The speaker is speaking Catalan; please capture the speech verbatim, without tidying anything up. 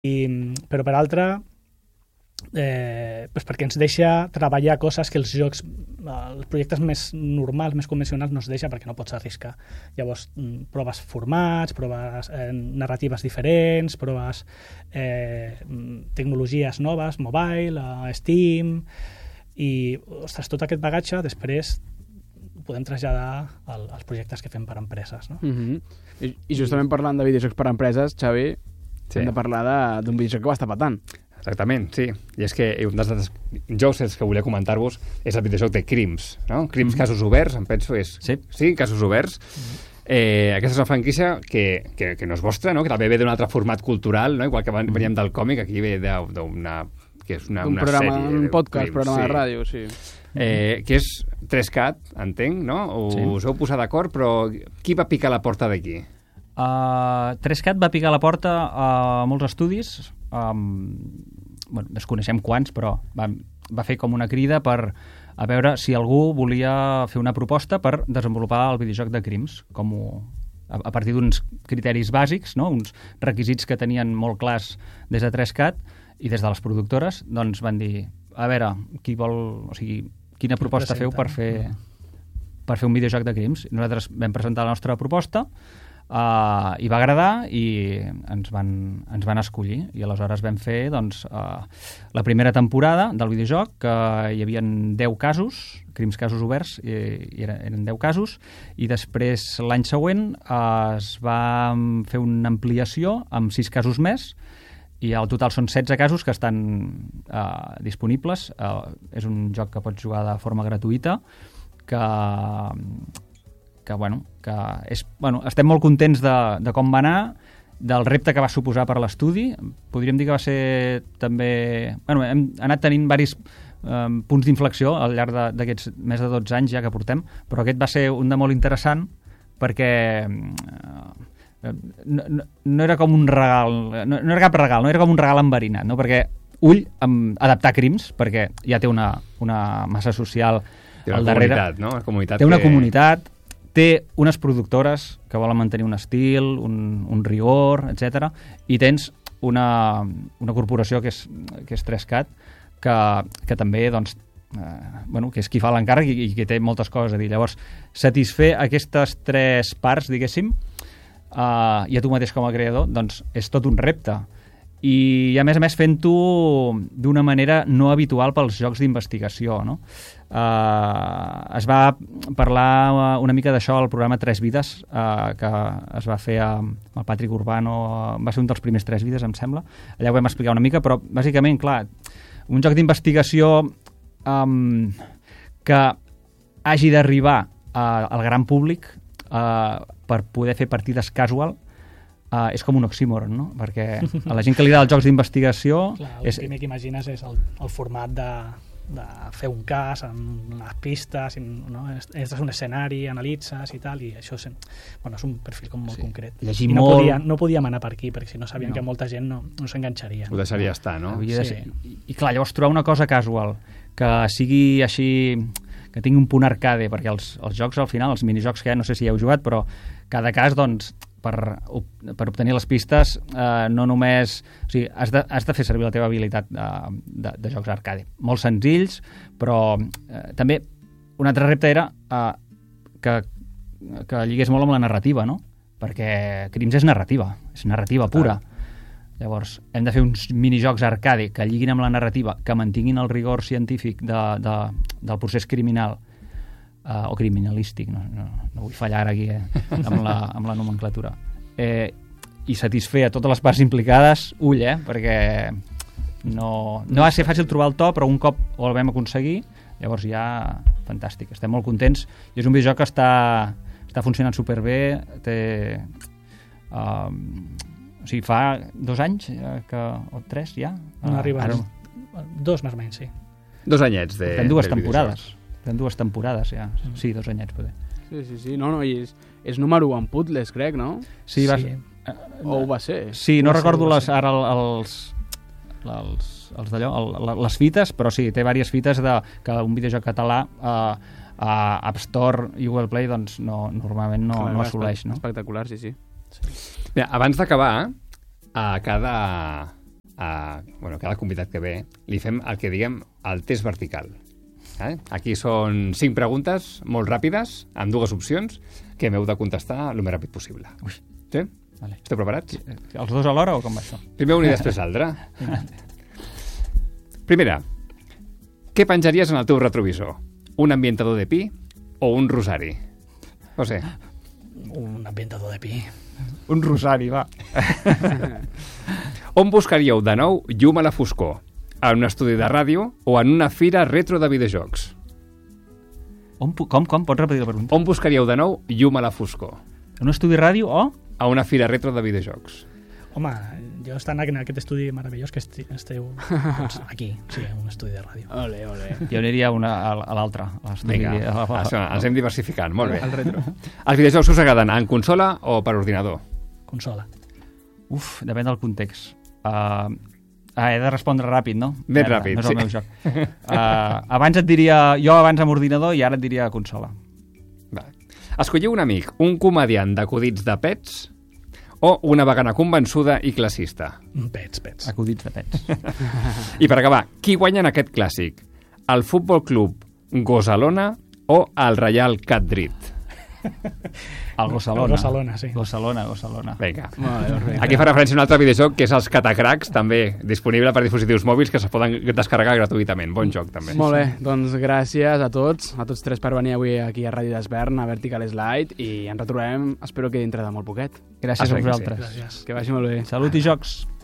però per altra, eh, pues perquè ens deixa treballar coses que els jocs, els projectes més normals, més convencionals, no es deixa perquè no pots arriscar. Llavors, proves formats, proves eh, narratives diferents, proves eh, tecnologies noves, mobile, eh, Steam, i, ostres, tot aquest bagatge després podem traslladar al, als projectes que fem per empreses, no? Mm-hmm. I, I justament parlant de videojocs per empreses, Xavi, sí. hem de parlar d'un videojoc que va estar patant. Exactament, sí. I és que un dels altres jocs que volia comentar-vos és el videojoc de Crims, no? Crims, mm-hmm. casos oberts, em penso, és... Sí, sí casos oberts. Mm-hmm. Eh, aquesta és una franquícia que, que, que no és vostra, no? Que també ve d'un altre format cultural, no? Igual que veníem mm-hmm. del còmic, aquí ve d'una... que és una, un una programa, sèrie... Un podcast, Crims, programa sí. de ràdio, sí. Eh, que és tres cat, entenc, no? Us sí. heu posat d'acord, però qui va picar la porta d'aquí? Uh, tres cat va picar la porta a molts estudis, um, bueno, desconeixem quants, però va, va fer com una crida per a veure si algú volia fer una proposta per desenvolupar el videojoc de Crims, com ho, a, a partir d'uns criteris bàsics, no? Uns requisits que tenien molt clars des de tres cat i des de les productores, doncs van dir, a veure, qui vol, o sigui, quina proposta feu per fer, per fer un videojoc de Crims. Nosaltres vam presentar la nostra proposta, uh, i va agradar i ens van, ens van escollir. I aleshores vam fer doncs, uh, la primera temporada del videojoc, que hi havia deu casos, Crims casos oberts, i, i eren deu casos, i després l'any següent uh, es va fer una ampliació amb sis casos més, i al total són setze casos que estan uh, disponibles. Uh, és un joc que pots jugar de forma gratuïta, que, que, bueno, que és, bueno, estem molt contents de, de com va anar, del repte que va suposar per l'estudi. Podríem dir que va ser també... Bueno, hem anat tenint diversos um, punts d'inflexió al llarg d'aquests més de dotze anys ja que portem, però aquest va ser un de molt interessant perquè... Uh, No, no, no era com un regal, no, no era cap regal, no era com un regal enverinat, no? Perquè ull amb adaptar Crims, perquè ja té una, una massa social té una al darrere. Comunitat, no? Una comunitat té una que... comunitat, té unes productores que volen mantenir un estil, un, un rigor, etcètera, i tens una, una corporació que és, que és tres cat, que, que també, doncs, eh, bueno, que és qui fa l'encàrrec i, i que té moltes coses a dir. Llavors, satisfer aquestes tres parts, diguéssim, Uh, i a tu mateix com a creador, doncs és tot un repte. I a més a més fent-ho d'una manera no habitual pels jocs d'investigació, no? Uh, es va parlar una mica d'això al programa Tres Vides, uh, que es va fer amb el Patrick Urbano, uh, va ser un dels primers Tres Vides, em sembla. Allà ho vam explicar una mica, però bàsicament, clar, un joc d'investigació um, que hagi d'arribar uh, al gran públic uh, per poder fer partides casual, uh, és com un oxímoron, no? Perquè a la gent que li agrada els jocs d'investigació... Clar, el és... primer que imagines és el, el format de, de fer un cas amb unes pistes, no? És un escenari, analitzes i tal, i això és, bueno, és un perfil com molt sí. concret. Llegir I no, molt... podia, no podíem anar per aquí, perquè si no sabien no. que molta gent no, no s'enganxaria. Ho deixaria estar, no? Havia de sí. ser... I, I clar, llavors trobar una cosa casual, que sigui així... que tingui un punt arcade, perquè els, els jocs al final, els minijocs que ja no sé si heu jugat, però cada cas, doncs, per, per obtenir les pistes, eh, no només... O sigui, has de, has de fer servir la teva habilitat de, de, de jocs arcade. Molt senzills, però eh, també un altre repte era eh, que, que lligués molt amb la narrativa, no? Perquè Crims és narrativa, és narrativa pura. Llavors, hem de fer uns minijocs arcade que lliguin amb la narrativa, que mantinguin el rigor científic de, de, del procés criminal, uh, o criminalístic, no, no, no vull fallar ara aquí eh, amb, la, amb la nomenclatura, eh, i satisfer a totes les parts implicades, ull, eh, perquè no, no va ser fàcil trobar el to, però un cop ho el vam aconseguir, llavors ja fantàstic, estem molt contents, i és un videojoc que està, està funcionant superbé, té... Uh, o sigui, fa dos anys eh, que, o tres ja no arriba ara... dos més o menys, sí dos anyets de, fem dues del temporades fem dues temporades ja, mm. sí, dos anyets poder. Sí, sí, sí, no, no, i és, és número un en Puzzles, crec, no? Sí, va sí. ser o ho va ser? Sí, no va recordo ser, les, ara els els, els d'allò, el, les fites, però sí, té diverses fites de que un videojoc català eh, a App Store i Google Play doncs no, normalment no, Clar, no assoleix, no? Espectacular, sí, sí. Mira, abans d'acabar, a cada a, bueno, cada convidat que ve, li fem el que diguem el test vertical. Eh? Aquí són cinc preguntes molt ràpides, amb dues opcions, que m'heu de contestar el més ràpid possible. Ui. Sí? Vale. Esteu preparats? Els dos alhora o com va això? Primer un i després l'altre. Primera, què penjaries en el teu retrovisor? Un ambientador de pi o un rosari? José. Un ambientador de pi. Un rosari, va. On buscaríeu de nou llum a la foscor? En un estudi de ràdio o en una fira retro de videojocs? On, pu- com, com? Pots repetir la pregunta? On buscaríeu de nou llum a la foscor? Un estudi ràdio o? A una fira retro de videojocs. Home, jo estant en aquest estudi meravellós que esti- esteu doncs, aquí, sí, un estudi de ràdio. Ole, ole. Jo aniria una, a, a l'altra. a l'estudi- Vinga, a la- a la- això, ens hem diversificant, molt bé. El retro. Els videojocs us agraden en consola o per ordinador? Consola. Uf, depèn del context. Uh, ah, he de respondre ràpid, no? Ben Merda, ràpid, no és el sí. meu joc. Uh, abans et diria... Jo abans amb ordinador i ara et diria consola. Va. Escolliu un amic, un comediant d'acudits de pets o una vegana convençuda i classista. Pets, pets. Acudits de pets. I per acabar, qui guanya en aquest clàssic? El Futbol Club Gossalona o el Reial Cadrit? El Gossalona. El Gossalona, sí. Gossalona, Gossalona. Vinga. Molt bé, perfecte. Aquí fa referència a un altre videojoc que és els Catacracs, també disponible per dispositius mòbils que se poden descarregar gratuïtament. Bon joc, també. Molt bé, doncs gràcies a tots, a tots tres per venir avui aquí a Ràdio d'Esvern, a Vertical Slide, i ens retrobem, espero que dintre de molt poquet. Gràcies a Espero que sí. vosaltres. Gràcies. Que vagi molt bé. Salut i jocs.